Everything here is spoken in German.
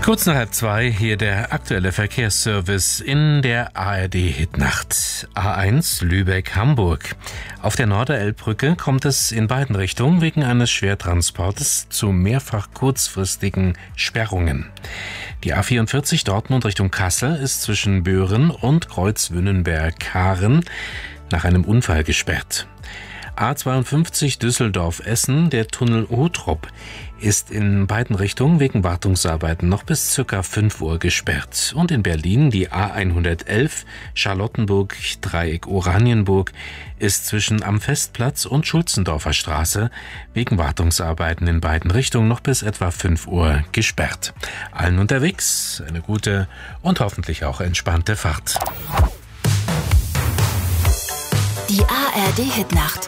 Kurz nach 1:30 hier der aktuelle Verkehrsservice in der ARD-Hitnacht. A1 Lübeck-Hamburg. Auf der Norderelbbrücke kommt es in beiden Richtungen wegen eines Schwertransportes zu mehrfach kurzfristigen Sperrungen. Die A44 Dortmund Richtung Kassel ist zwischen Böhren und Kreuzwünnenberg-Haaren nach einem Unfall gesperrt. A52 Düsseldorf-Essen, der Tunnel Hottrop, ist in beiden Richtungen wegen Wartungsarbeiten noch bis ca. 5 Uhr gesperrt. Und in Berlin die A111 Charlottenburg-Dreieck Oranienburg ist zwischen am Festplatz und Schulzendorfer Straße wegen Wartungsarbeiten in beiden Richtungen noch bis etwa 5 Uhr gesperrt. Allen unterwegs eine gute und hoffentlich auch entspannte Fahrt. Die ARD-Hitnacht.